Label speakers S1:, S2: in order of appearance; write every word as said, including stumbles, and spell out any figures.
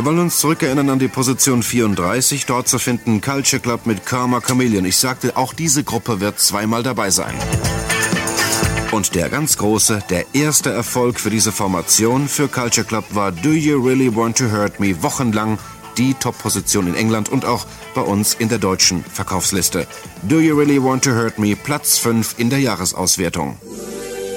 S1: Wir wollen uns zurückerinnern an die Position vierunddreißig. Dort zu finden Culture Club mit Karma Chameleon. Ich sagte, auch diese Gruppe wird zweimal dabei sein. Und der ganz große, der erste Erfolg für diese Formation für Culture Club war Do You Really Want to Hurt Me? Wochenlang die Top-Position in England und auch bei uns in der deutschen Verkaufsliste. Do You Really Want to Hurt Me? Platz fünf in der Jahresauswertung.